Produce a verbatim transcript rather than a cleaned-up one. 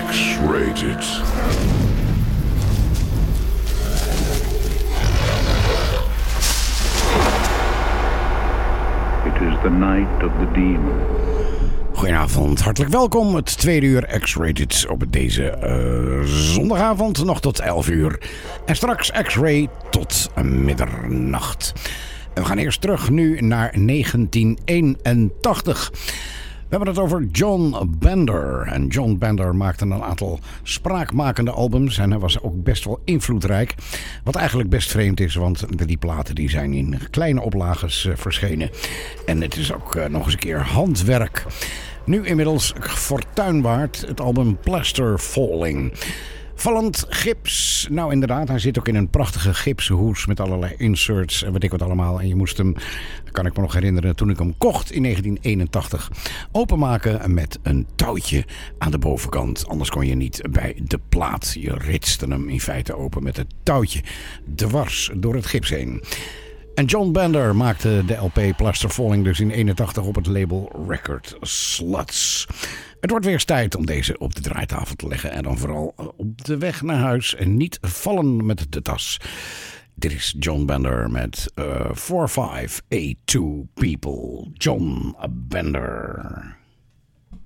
X-Rated. It is the night of the demon. Goedenavond, hartelijk welkom. Het tweede uur X-Rated op deze uh, zondagavond nog tot elf uur. En straks X-Ray tot middernacht. En we gaan eerst terug nu naar negentien eenentachtig. We hebben het over John Bender. En John Bender maakte een aantal spraakmakende albums. En hij was ook best wel invloedrijk. Wat eigenlijk best vreemd is, want die platen die zijn in kleine oplages uh, verschenen. En het is ook uh, nog eens een keer handwerk. Nu inmiddels fortuinwaard, het album Plaster Falling. Vallend gips. Nou inderdaad, hij zit ook in een prachtige gipsen hoes met allerlei inserts en weet ik wat allemaal. En je moest hem, kan ik me nog herinneren, toen ik hem kocht in negentien eenentachtig, openmaken met een touwtje aan de bovenkant. Anders kon je niet bij de plaat. Je ritste hem in feite open met het touwtje dwars door het gips heen. En John Bender maakte de L P Plaster Falling dus in eenentachtig op het label Record Sluts. Het wordt weer eens tijd om deze op de draaitafel te leggen. En dan vooral op de weg naar huis en niet vallen met de tas. Dit is John Bender met uh, four five eight two People. John Bender.